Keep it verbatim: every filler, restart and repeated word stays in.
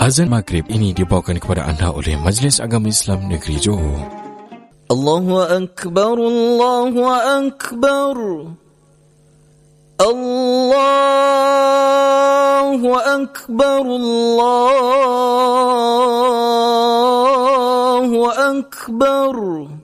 Azan Maghrib ini dibawakan kepada anda oleh Majlis Agama Islam Negeri Johor. Allahu Akbar, Allahu Akbar, Allahu Akbar, Allahu Akbar.